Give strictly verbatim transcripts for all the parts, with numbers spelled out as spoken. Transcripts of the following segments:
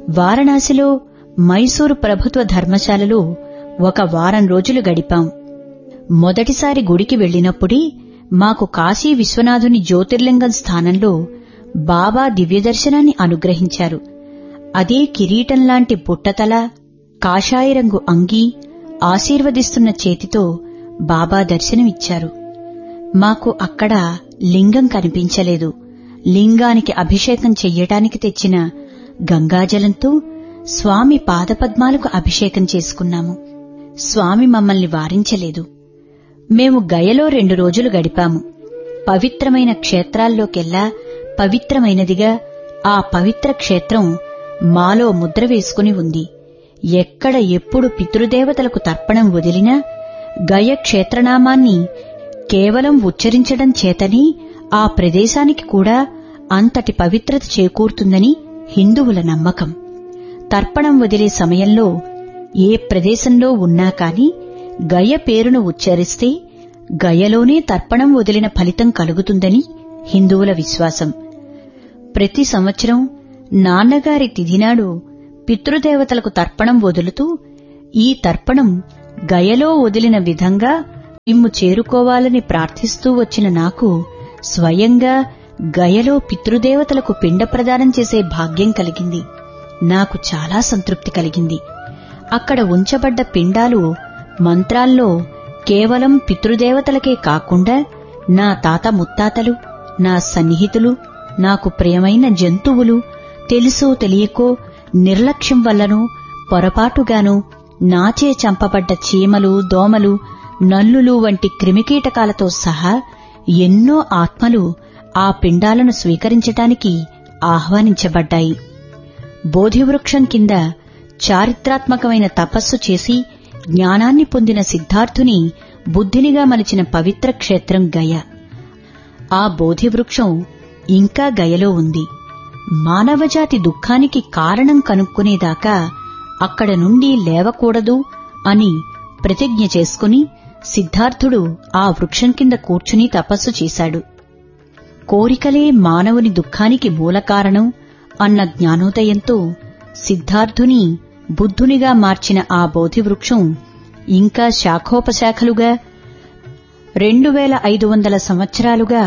వారణాసిలో మైసూరు ప్రభుత్వ ధర్మశాలలో ఒక వారం రోజులు గడిపాం. మొదటిసారి గుడికి వెళ్లినప్పుడే మాకు కాశీ విశ్వనాథుని జ్యోతిర్లింగం స్థానంలో బాబా దివ్యదర్శనాన్ని అనుగ్రహించారు. అదే కిరీటంలాంటి బుట్టతల, కాషాయరంగు అంగీ, ఆశీర్వదిస్తున్న చేతితో బాబా దర్శనమిచ్చారు. మాకు అక్కడ లింగం కనిపించలేదు. లింగానికి అభిషేకం చెయ్యటానికి తెచ్చిన గంగాజలంతో స్వామి పాదపద్మాలకు అభిషేకం చేసుకున్నాము. స్వామి మమ్మల్ని వారించలేదు. మేము గయలో రెండు రోజులు గడిపాము. పవిత్రమైన క్షేత్రాల్లోకెల్లా పవిత్రమైనదిగా ఆ పవిత్ర క్షేత్రం మాలో ముద్ర వేసుకుని ఉంది. ఎక్కడ ఎప్పుడు పితృదేవతలకు తర్పణం వదిలినా గయ క్షేత్రనామాన్ని కేవలం ఉచ్చరించడం చేతనే ఆ ప్రదేశానికి కూడా అంతటి పవిత్రత చేకూరుతుందని హిందువుల నమ్మకం. తర్పణం వదిలే సమయంలో ఏ ప్రదేశంలో ఉన్నా కాని గయ పేరును ఉచ్చరిస్తే గయలోనే తర్పణం వదిలిన ఫలితం కలుగుతుందని హిందువుల విశ్వాసం. ప్రతి సంవత్సరం నాన్నగారి తిథినాడు పితృదేవతలకు తర్పణం వదులుతూ, ఈ తర్పణం గయలో వదిలిన విధంగా మిమ్ము చేరుకోవాలని ప్రార్థిస్తూ వచ్చిన నాకు స్వయంగా గయలో పితృదేవతలకు పిండ ప్రదానం చేసే భాగ్యం కలిగింది. నాకు చాలా సంతృప్తి కలిగింది. అక్కడ ఉంచబడ్డ పిండాలు మంత్రాల్లో కేవలం పితృదేవతలకే కాకుండా నా తాత ముత్తాతలు, నా సన్నిహితులు, నాకు ప్రియమైన జంతువులు, తెలుసో తెలియకో నిర్లక్ష్యం వల్లనూ పొరపాటుగానూ నాచే చంపబడ్డ చీమలు, దోమలు, నల్లులు వంటి క్రిమికీటకాలతో సహా ఎన్నో ఆత్మలు ఆ పిండాలను స్వీకరించటానికి ఆహ్వానించబడ్డాయి. బోధివృక్షం కింద చారిత్రాత్మకమైన తపస్సు చేసి జ్ఞానాన్ని పొందిన సిద్ధార్థుని బుద్ధినిగా మలిచిన పవిత్ర క్షేత్రం గయ. ఆ బోధివృక్షం ఇంకా గయలో ఉంది. మానవజాతి దుఃఖానికి కారణం కనుక్కునేదాకా అక్కడ నుండి లేవకూడదు అని ప్రతిజ్ఞ చేసుకుని సిద్ధార్థుడు ఆ వృక్షం కింద కూర్చుని తపస్సు చేశాడు. కోరికలే మానవుని దుఃఖానికి మూలకారణం అన్న జ్ఞానోదయంతో సిద్ధార్థుని బుద్ధునిగా మార్చిన ఆ బోధివృక్షం ఇంకా శాఖోపశాఖలుగా రెండు వేల ఐదు వందల సంవత్సరాలుగా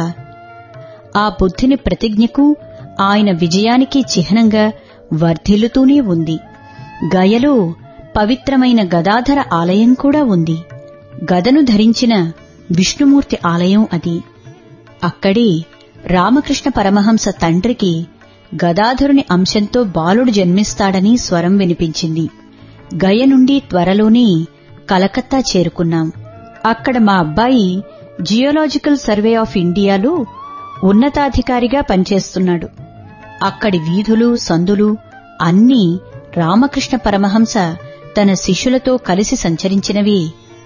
ఆ బుద్ధుని ప్రతిజ్ఞకు, ఆయన విజయానికి చిహ్నంగా వర్ధిల్లుతూనే ఉంది. గయలో పవిత్రమైన గదాధర ఆలయం కూడా ఉంది. గదను ధరించిన విష్ణుమూర్తి ఆలయం అది. అక్కడే రామకృష్ణ పరమహంస తండ్రికి గదాధరుని అంశంతో బాలుడు జన్మిస్తాడని స్వరం వినిపించింది. గయ నుండి త్వరలోనే కలకత్తా చేరుకున్నాం. అక్కడ మా అబ్బాయి జియోలాజికల్ సర్వే ఆఫ్ ఇండియాలో ఉన్నతాధికారిగా పనిచేస్తున్నాడు. అక్కడి వీధులు, సందులు అన్నీ రామకృష్ణ పరమహంస తన శిష్యులతో కలిసి సంచరించినవే.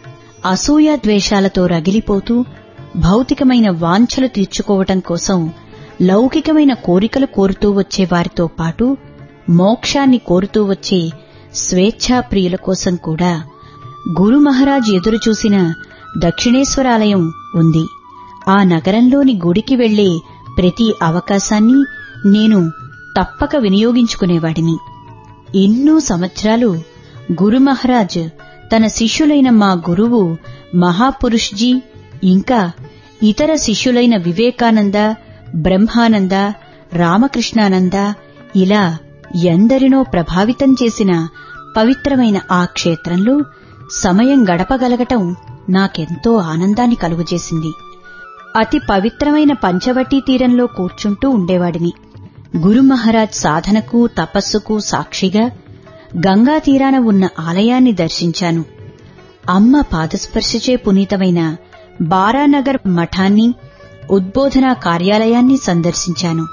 అసూయ ద్వేషాలతో రగిలిపోతూ భౌతికమైన వాంఛలు తీర్చుకోవటం కోసం లౌకికమైన కోరికలు కోరుతూ వచ్చే వారితో పాటు మోక్షాన్ని కోరుతూ వచ్చే స్వేచ్ఛాప్రియుల కోసం కూడా గురు మహారాజ్ ఎదురుచూసిన దక్షిణేశ్వరాలయం ఉంది. ఆ నగరంలోని గుడికి వెళ్లే ప్రతి అవకాశాన్ని నేను తప్పక వినియోగించుకునేవాడిని. ఎన్నో సంవత్సరాలు గురు మహారాజ్ తన శిష్యులైన మా గురువు మహాపురుష్జీ ఇంకా ఇతర శిష్యులైన వివేకానంద, బ్రహ్మానంద, రామకృష్ణానంద ఇలా ఎందరినో ప్రభావితం చేసిన పవిత్రమైన ఆ క్షేత్రంలో సమయం గడపగలగటం నాకెంతో ఆనందాన్ని కలుగజేసింది. అతి పవిత్రమైన పంచవటీ తీరంలో కూర్చుంటూ ఉండేవాడిని. గురు మహారాజ్ సాధనకు, తపస్సుకు సాక్షిగా గంగా తీరాన ఉన్న ఆలయాన్ని దర్శించాను. అమ్మ పాదస్పర్శచే పునీతమైన బారానగర్ మఠాన్ని, ఉద్బోధనా కార్యాలయాన్ని సందర్శించాను.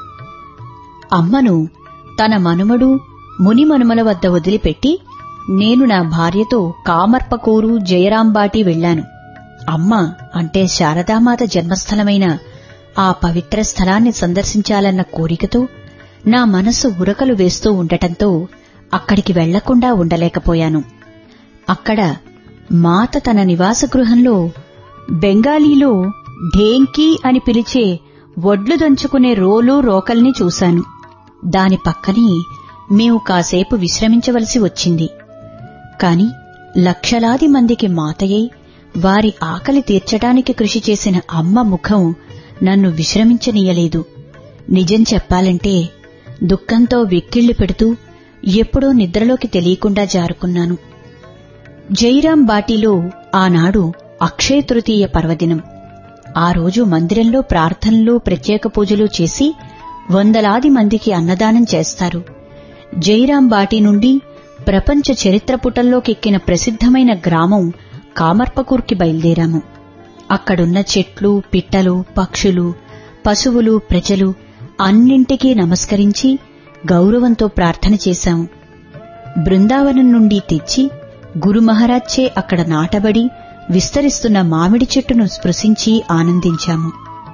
అమ్మను తన మనుమడు, మునిమనుమల వద్ద వదిలిపెట్టి నేను నా భార్యతో కామర్పకూరు, జయరాంబాటి వెళ్లాను. అమ్మ అంటే శారదామాత జన్మస్థలమైన ఆ పవిత్ర స్థలాన్ని సందర్శించాలన్న కోరికతో నా మనసు ఉరకలు వేస్తూ ఉండటంతో అక్కడికి వెళ్లకుండా ఉండలేకపోయాను. అక్కడ మాత తన నివాసగృహంలో బెంగాలీలో ఢేంకీ అని పిలిచే వడ్లు దంచుకునే రోలు, రోకల్ని చూశాను. దాని పక్కనే మేము కాసేపు విశ్రమించవలసి వచ్చింది. కాని లక్షలాది మందికి మాతయ్యై వారి ఆకలి తీర్చడానికి కృషి చేసిన అమ్మ ముఖం నన్ను విశ్రమించనీయలేదు. నిజం చెప్పాలంటే దుఃఖంతో వెక్కిళ్లి పెడుతూ ఎప్పుడో నిద్రలోకి తెలియకుండా జారుకున్నాను. జైరాం బాటిలో ఆనాడు అక్షయ తృతీయ పర్వదినం. ఆ రోజు మందిరంలో ప్రార్థనలు, ప్రత్యేక పూజలు చేసి వందలాది మందికి అన్నదానం చేస్తారు. జైరాం బాటి నుండి ప్రపంచ చరిత్ర పుటల్లోకెక్కిన ప్రసిద్ధమైన గ్రామం కామర్పకూర్కి బయలుదేరాము. అక్కడున్న చెట్లు, పిట్టలు, పక్షులు, పశువులు, ప్రజలు అన్నింటికీ నమస్కరించి గౌరవంతో ప్రార్థన చేశాము. బృందావనం నుండి తెచ్చి గురు మహారాజ్చే అక్కడ నాటబడి విస్తరిస్తున్న మామిడి చెట్టును స్పృశించి ఆనందించాము.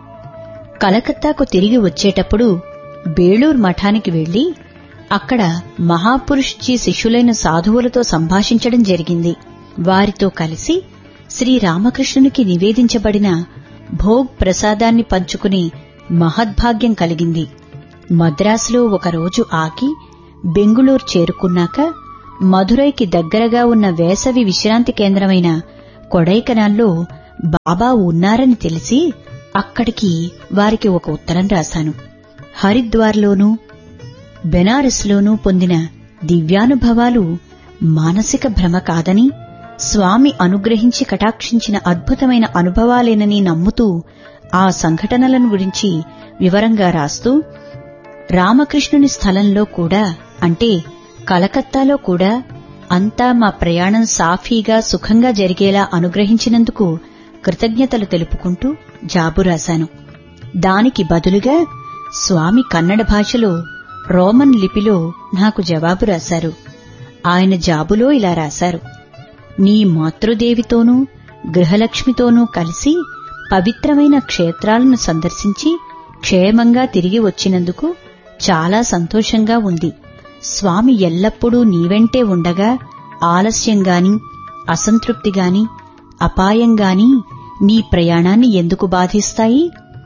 కలకత్తాకు తిరిగి వచ్చేటప్పుడు బేళూర్ మఠానికి వెళ్లి అక్కడ మహాపురుష్జీ శిష్యులైన సాధువులతో సంభాషించడం జరిగింది. వారితో కలిసి శ్రీరామకృష్ణునికి నివేదించబడిన భోగ్ ప్రసాదాన్ని పంచుకుని మహద్భాగ్యం కలిగింది. మద్రాసులో ఒకరోజు ఆగి బెంగుళూరు చేరుకున్నాక మధురైకి దగ్గరగా ఉన్న వేసవి విశ్రాంతి కేంద్రమైన కొడైకెనాల్లో బాబా ఉన్నారని తెలిసి అక్కడికి వారికి ఒక ఉత్తరం రాశాను. హరిద్వార్లోనూ బెనారస్లోనూ పొందిన దివ్యానుభవాలు మానసిక భ్రమ కాదని, స్వామి అనుగ్రహించి కటాక్షించిన అద్భుతమైన అనుభవాలేనని నమ్ముతూ ఆ సంఘటనలను గురించి వివరంగా రాస్తూ, రామకృష్ణుని స్థలంలో కూడా అంటే కలకత్తాలో కూడా అంతా మా ప్రయాణం సాఫీగా సుఖంగా జరిగేలా అనుగ్రహించినందుకు కృతజ్ఞతలు తెలుపుకుంటూ జాబు రాశాను. దానికి బదులుగా స్వామి కన్నడ భాషలో రోమన్ లిపిలో నాకు జవాబు రాశారు. ఆయన జాబులో ఇలా రాశారు: నీ మాతృదేవితోనూ గృహలక్ష్మితోనూ కలిసి పవిత్రమైన క్షేత్రాలను సందర్శించి క్షేమంగా తిరిగి వచ్చినందుకు చాలా సంతోషంగా ఉంది. స్వామి ఎల్లప్పుడూ నీవెంటే ఉండగా ఆలస్యంగాని, అసంతృప్తిగాని, అపాయంగాని నీ ప్రయాణాన్ని ఎందుకు బాధిస్తాయి?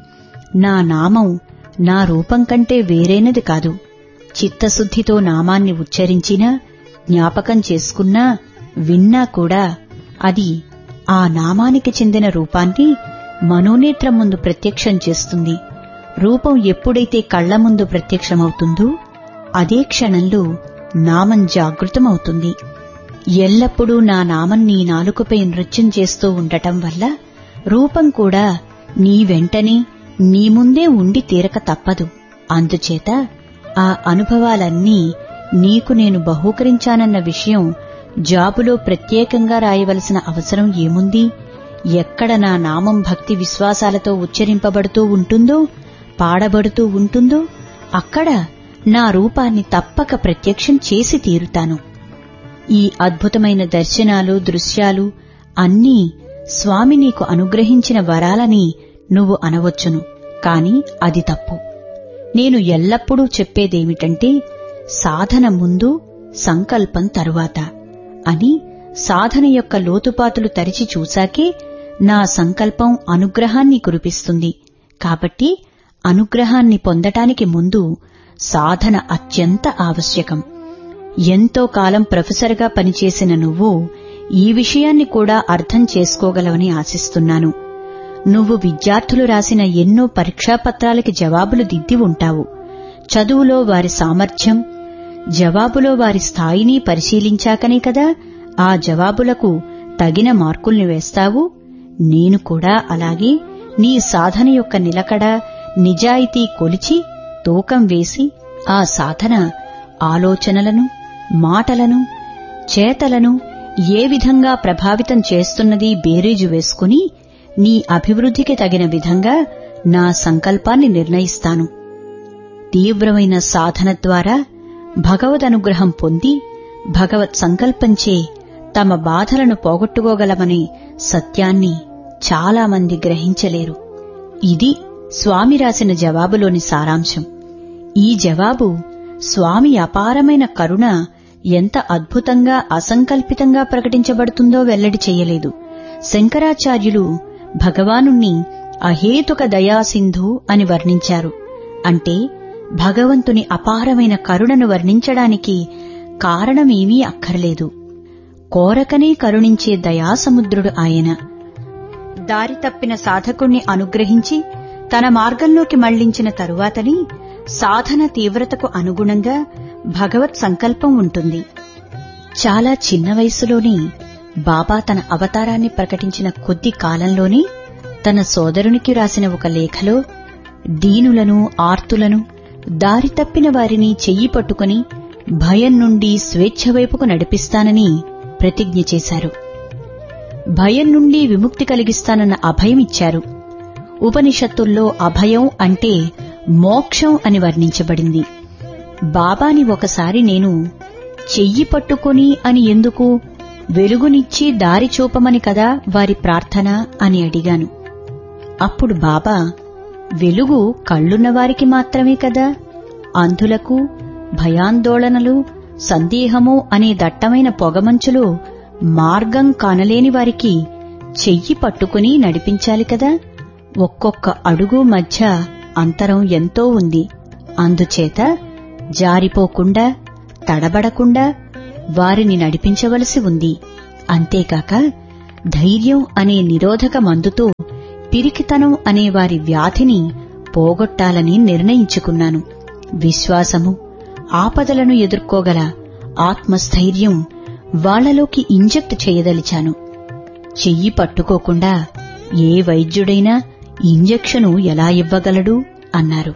నా నామం నా రూపం కంటే వేరైనది కాదు. చిత్తశుద్ధితో నామాన్ని ఉచ్చరించినా, జ్ఞాపకం చేసుకున్నా, విన్నా కూడా అది ఆ నామానికి చెందిన రూపాన్ని మనోనేత్రం ముందు ప్రత్యక్షం చేస్తుంది. రూపం ఎప్పుడైతే కళ్ల ముందు ప్రత్యక్షమవుతుందో అదే క్షణంలో నామం జాగృతమవుతుంది. ఎల్లప్పుడూ నా నామం నీ నాలుకపై నృత్యం చేస్తూ ఉండటం వల్ల రూపం కూడా నీ వెంటనే నీ ముందే ఉండి తీరక తప్పదు. అందుచేత ఆ అనుభవాలన్నీ నీకు నేను బహూకరించానన్న విషయం జాబులో ప్రత్యేకంగా రాయవలసిన అవసరం ఏముంది? ఎక్కడ నా నామం భక్తి విశ్వాసాలతో ఉచ్చరింపబడుతూ ఉంటుందో, పాడబడుతూ ఉంటుందో అక్కడ నా రూపాన్ని తప్పక ప్రత్యక్షం చేసి తీరుతాను. ఈ అద్భుతమైన దర్శనాలు, దృశ్యాలు అన్నీ స్వామి నీకు అనుగ్రహించిన వరాలని నువ్వు అనవచ్చును. కాని అది తప్పు. నేను ఎల్లప్పుడూ చెప్పేదేమిటంటే, సాధన ముందు, సంకల్పం తరువాత అని. సాధన యొక్క లోతుపాతులు తరిచి చూశాకే నా సంకల్పం అనుగ్రహాన్ని కురిపిస్తుంది. కాబట్టి అనుగ్రహాన్ని పొందటానికి ముందు సాధన అత్యంత ఆవశ్యకం. ఎంతో కాలం ప్రొఫెసర్గా పనిచేసిన నువ్వు ఈ విషయాన్ని కూడా అర్థం చేసుకోగలవని ఆశిస్తున్నాను. నువ్వు విద్యార్థులు రాసిన ఎన్నో పరీక్షాపత్రాలకి జవాబులు దిద్ది ఉంటావు. చదువులో వారి సామర్థ్యం, జవాబులో వారి స్థాయిని పరిశీలించాకనే కదా ఆ జవాబులకు తగిన మార్కుల్ని వేస్తావు. నేను కూడా అలాగే నీ సాధన యొక్క నిలకడ, నిజాయితీ కొలిచి తూకం వేసి ఆ సాధన ఆలోచనలను, మాటలను, చేతలను ఏ విధంగా ప్రభావితం చేస్తున్నది బేరీజు వేసుకుని నీ అభివృద్ధికి తగిన విధంగా నా సంకల్పాన్ని నిర్ణయిస్తాను. తీవ్రమైన సాధన ద్వారా భగవదనుగ్రహం పొంది భగవత్ సంకల్పంచే తమ బాధలను పోగొట్టుకోగలమనే సత్యాన్ని చాలామంది గ్రహించలేరు. ఇది స్వామి రాసిన జవాబులోని సారాంశం. ఈ జవాబు స్వామి అపారమైన కరుణ ఎంత అద్భుతంగా అసంకల్పితంగా ప్రకటించబడుతుందో వెల్లడి చెయ్యలేదు. శంకరాచార్యులు భగవానుణ్ణి అహేతుక దయాసింధు అని వర్ణించారు. అంటే భగవంతుని అపారమైన కరుణను వర్ణించడానికి కారణమేమీ అక్కర్లేదు. కోరకనే కరుణించే దయాసముద్రుడు ఆయన. దారి తప్పిన సాధకుణ్ణి అనుగ్రహించి తన మార్గంలోకి మళ్లించిన తరువాతని సాధన తీవ్రతకు అనుగుణంగా భగవత్ సంకల్పం ఉంటుంది. చాలా చిన్న వయసులోనే బాబా తన అవతారాన్ని ప్రకటించిన కొద్ది కాలంలోనే తన సోదరునికి రాసిన ఒక లేఖలో దీనులను, ఆర్తులను, దారి తప్పిన వారిని చెయ్యి పట్టుకుని భయం నుండి స్వేచ్ఛ వైపుకు నడిపిస్తానని ప్రతిజ్ఞ చేశారు. భయం నుండి విముక్తి కలిగిస్తానన్న అభయమిచ్చారు. ఉపనిషత్తుల్లో అభయం అంటే మోక్షం అని వర్ణించబడింది. బాబాని ఒకసారి నేను చెయ్యి పట్టుకుని అని ఎందుకు, వెలుగునిచ్చి దారి చూపమని కదా వారి ప్రార్థన అని అడిగాను. అప్పుడు బాబా, వెలుగు కళ్ళున్నవారికి మాత్రమే కదా, అంధులకు, భయాందోళనలు, సందేహము అనే దట్టమైన పొగమంచులో మార్గం కానలేని వారికి చెయ్యి పట్టుకుని నడిపించాలి కదా. ఒక్కొక్క అడుగు మధ్య అంతరం ఎంతో ఉంది. అందుచేత జారిపోకుండా, తడబడకుండా వారిని నడిపించవలసి ఉంది. అంతేకాక ధైర్యం అనే నిరోధక మందుతో పిరికితనం అనే వారి వ్యాధిని పోగొట్టాలని నిర్ణయించుకున్నాను. విశ్వాసము, ఆపదలను ఎదుర్కోగల ఆత్మస్థైర్యం వాళ్లలోకి ఇంజెక్ట్ చేయదలిచాను. చెయ్యి పట్టుకోకుండా ఏ వైద్యుడైనా ఇంజెక్షను ఎలా ఇవ్వగలడు అన్నారు.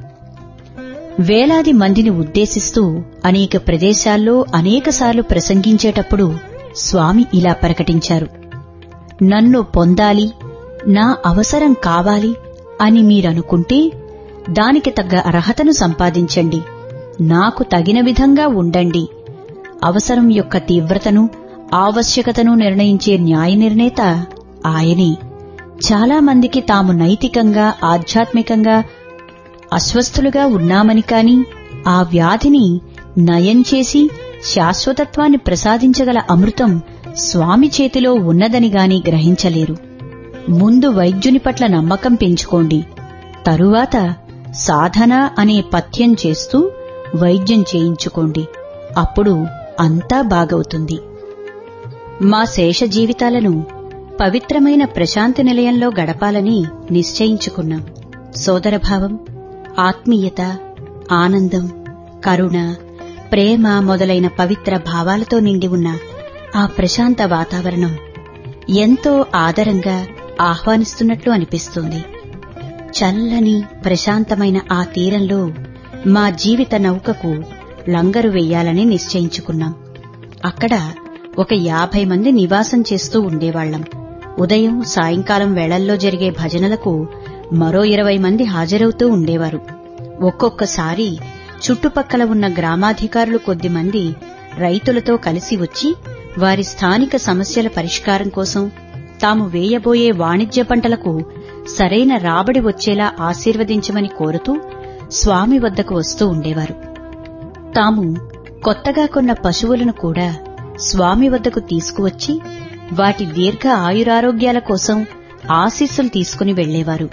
వేలాది మందిని ఉద్దేశిస్తూ అనేక ప్రదేశాల్లో అనేకసార్లు ప్రసంగించేటప్పుడు స్వామి ఇలా ప్రకటించారు: నన్ను పొందాలి, నా అవసరం కావాలి అని మీరనుకుంటే దానికి తగ్గ అర్హతను సంపాదించండి, నాకు తగిన విధంగా ఉండండి. అవసరం యొక్క తీవ్రతను, ఆవశ్యకతను నిర్ణయించే న్యాయ నిర్ణేత ఆయనే. చాలా మందికి తాము నైతికంగా, ఆధ్యాత్మికంగా అస్వస్థులుగా ఉన్నామని కాని ఆ వ్యాధిని నయం చేసి శాశ్వతత్వాన్ని ప్రసాదించగల అమృతం స్వామి చేతిలో ఉన్నదనిగాని గ్రహించలేరు. ముందు వైద్యుని పట్ల నమ్మకం పెంచుకోండి, తరువాత సాధన అనే పథ్యం చేస్తూ వైద్యం చేయించుకోండి. అప్పుడు అంతా బాగవుతుంది. మా శేష జీవితాలను పవిత్రమైన ప్రశాంతి నిలయంలో గడపాలని నిశ్చయించుకున్నాం. సోదరభావం, ఆత్మీయత, ఆనందం, కరుణ, ప్రేమ మొదలైన పవిత్ర భావాలతో నిండి ఉన్న ఆ ప్రశాంత వాతావరణం ఎంతో ఆదరంగా ఆహ్వానిస్తున్నట్లు అనిపిస్తుంది. చల్లని ప్రశాంతమైన ఆ తీరంలో మా జీవిత నౌకకు లంగరు వెయ్యాలని నిశ్చయించుకున్నాం. అక్కడ ఒక యాభై మంది నివాసం చేస్తూ ఉండేవాళ్లం. ఉదయం, సాయంకాలం వేళల్లో జరిగే భజనలకు మరో ఇరవై మంది హాజరవుతూ ఉండేవారు. ఒక్కొక్కసారి చుట్టుపక్కల ఉన్న గ్రామాధికారులు కొద్దిమంది రైతులతో కలిసి వచ్చి వారి స్థానిక సమస్యల పరిష్కారం కోసం, తాము వేయబోయే వాణిజ్య పంటలకు సరైన రాబడి వచ్చేలా ఆశీర్వదించమని కోరుతూ స్వామి వద్దకు వస్తూ ఉండేవారు. తాము కొత్తగా కొన్న పశువులను కూడా స్వామి వద్దకు తీసుకువచ్చి వాటి దీర్ఘ ఆయురారోగ్యాల కోసం ఆశీస్సులు తీసుకుని వెళ్లేవారు.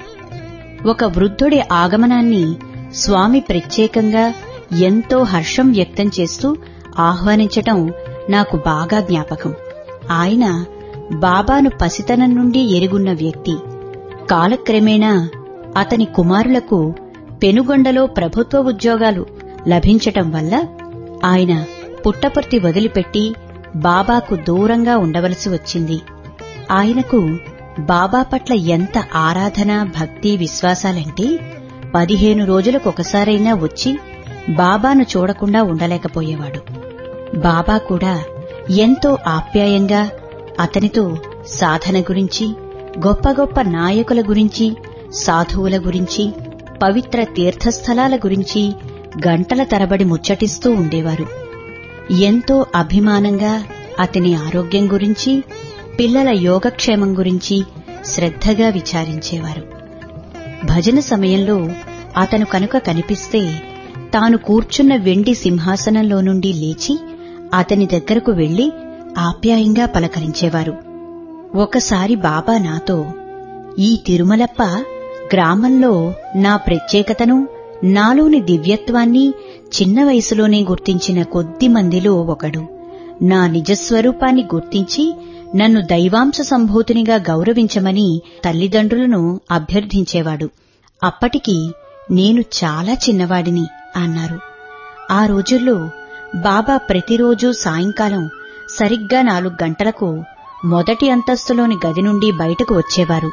ఒక వృద్ధుడి ఆగమనాన్ని స్వామి ప్రత్యేకంగా ఎంతో హర్షం వ్యక్తం చేస్తూ ఆహ్వానించటం నాకు బాగా జ్ఞాపకం. ఆయన బాబాను పసితనం నుండి ఎరుగున్న వ్యక్తి. కాలక్రమేణా అతని కుమారులకు పెనుగొండలో ప్రభుత్వ ఉద్యోగాలు లభించటం వల్ల ఆయన పుట్టపర్తి వదిలిపెట్టి బాబాకు దూరంగా ఉండవలసి వచ్చింది. ఆయనకు బాబా పట్ల ఎంత ఆరాధన, భక్తి, విశ్వాసాలంటే పదిహేను రోజులకొకసారైనా వచ్చి బాబాను చూడకుండా ఉండలేకపోయేవాడు. బాబా కూడా ఎంతో ఆప్యాయంగా అతనితో సాధన గురించి, గొప్ప గొప్ప నాయకుల గురించి, సాధువుల గురించి, పవిత్ర తీర్థస్థలాల గురించి గంటల తరబడి ముచ్చటిస్తూ ఉండేవారు. ఎంతో అభిమానంగా అతని ఆరోగ్యం గురించి, పిల్లల యోగక్షేమం గురించి శ్రద్ధగా విచారించేవారు. భజన సమయంలో అతను కనుక కనిపిస్తే తాను కూర్చున్న వెండి సింహాసనంలో నుండి లేచి అతని దగ్గరకు వెళ్లి ఆప్యాయంగా పలకరించేవారు. ఒకసారి బాబా నాతో, ఈ తిరుమలప్ప గ్రామంలో నా ప్రత్యేకతను, నాలోని దివ్యత్వాన్ని చిన్న వయసులోనే గుర్తించిన కొద్ది మందిలో ఒకడు. నా నిజస్వరూపాన్ని గుర్తించి నన్ను దైవాంశ సంభూతునిగా గౌరవించమని తల్లిదండ్రులను అభ్యర్థించేవాడు. అప్పటికి నేను చాలా చిన్నవాడిని అన్నారు. ఆ రోజుల్లో బాబా ప్రతిరోజూ సాయంకాలం సరిగ్గా నాలుగు గంటలకు మొదటి అంతస్తులోని గది నుండి బయటకు వచ్చేవారు.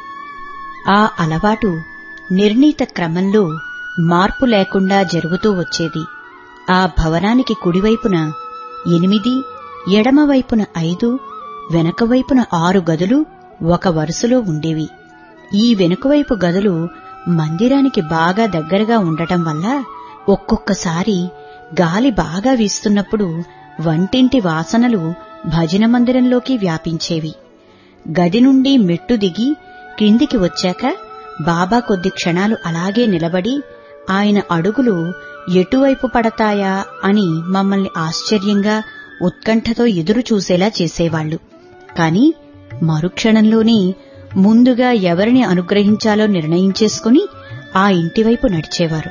ఆ అలవాటు నిర్ణీత క్రమంలో మార్పు లేకుండా జరుగుతూ వచ్చేది. ఆ భవనానికి కుడివైపున ఎనిమిది, ఎడమవైపున ఐదు, వెనకవైపున ఆరు గదులు ఒక వరుసలో ఉండేవి. ఈ వెనుకవైపు గదులు మందిరానికి బాగా దగ్గరగా ఉండటం వల్ల ఒక్కొక్కసారి గాలి బాగా వీస్తున్నప్పుడు వంటింటి వాసనలు భజన మందిరంలోకి వ్యాపించేవి. గది నుండి మెట్టు దిగి క్రిందికి వచ్చాక బాబా కొద్ది క్షణాలు అలాగే నిలబడి ఆయన అడుగులు ఎటువైపు పడతాయా అని మమ్మల్ని ఆశ్చర్యంగా, ఉత్కంఠతో ఎదురు చూసేలా చేసేవాళ్లు. కాని మరుక్షణంలోనే ముందుగా ఎవరిని అనుగ్రహించాలో నిర్ణయించేసుకుని ఆ ఇంటివైపు నడిచేవారు.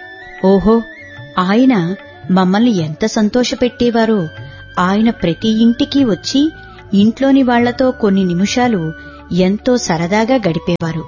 ఓహో, ఆయన మమ్మల్ని ఎంత సంతోషపెట్టేవారో! ఆయన ప్రతి ఇంటికి వచ్చి ఇంట్లోని వాళ్లతో కొన్ని నిమిషాలు ఎంతో సరదాగా గడిపేవారు.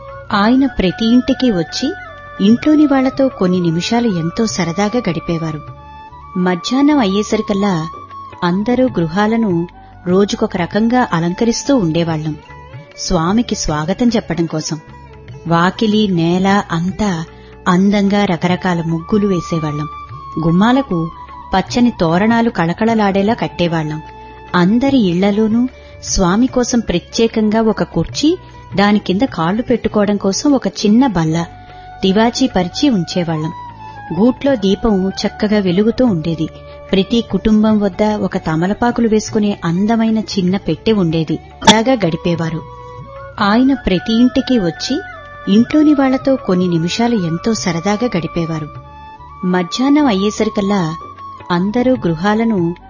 ఆయన ప్రతి ఇంటికి వచ్చి ఇంట్లోని వాళ్లతో కొన్ని నిమిషాలు ఎంతో సరదాగా గడిపేవారు. మధ్యాహ్నం అయ్యేసరికల్లా అందరూ గృహాలను రోజుకొక రకంగా అలంకరిస్తూ ఉండేవాళ్లం, స్వామికి స్వాగతం చెప్పడం కోసం. వాకిలి, నేల అంతా అందంగా రకరకాల ముగ్గులు వేసేవాళ్లం. గుమ్మాలకు పచ్చని తోరణాలు కళకళలాడేలా కట్టేవాళ్లం. అందరి ఇళ్లలోనూ స్వామి కోసం ప్రత్యేకంగా ఒక కుర్చీ, దాని కింద కాళ్లు పెట్టుకోవడం కోసం ఒక చిన్న బల్ల తివాచీ పరిచి ఉంచేవాళ్లం. గూట్లో దీపం చక్కగా వెలుగుతూ ఉండేది. ప్రతి కుటుంబం వద్ద ఒక తమలపాకులు వేసుకునే అందమైన చిన్న పెట్టె ఉండేది. అలాగా గడిపేవారు. ఆయన ప్రతి ఇంటికి వచ్చి ఇంట్లోని వాళ్లతో కొన్ని నిమిషాలు ఎంతో సరదాగా గడిపేవారు. మధ్యాహ్నం అయ్యేసరికల్లా అందరూ గృహాలను